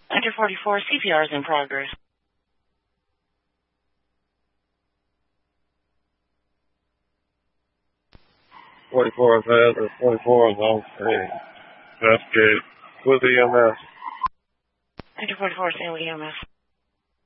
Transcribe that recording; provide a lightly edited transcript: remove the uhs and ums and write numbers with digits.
Under 44, CPR is in progress. 44 is head, or 44 is on screen. Investigate with EMS. Under 44, staying with EMS.